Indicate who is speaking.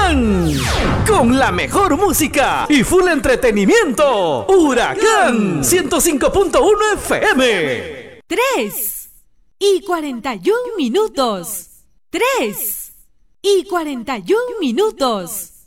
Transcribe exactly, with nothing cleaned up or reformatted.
Speaker 1: Huracán. Con la mejor música y full entretenimiento. Huracán ciento cinco punto uno F M.
Speaker 2: Tres y cuarenta y un minutos. Tres y cuarenta y un minutos.